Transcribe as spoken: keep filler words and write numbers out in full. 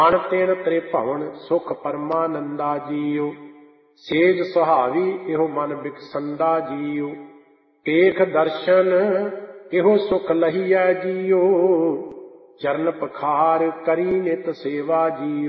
ਅਣ ਤਿਣ ਤ੍ਰਿਭਵਨ ਸੁਖ ਪਰਮਾਨੰਦਾ ਜੀਉ। ਸੇਜ ਸੁਹਾਵੀ ਇਹੋ ਮਨ ਬਿਕਸੰਦਾ ਜੀਉ। ਏਕ ਦਰਸ਼ਨ ਇਹੋ ਸੁਖ ਲਹੀਐ ਜੀਉ। ਚਰਨ ਪਖਾਰ ਕਰੀ ਨਿਤ ਸੇਵਾ ਜੀਉ।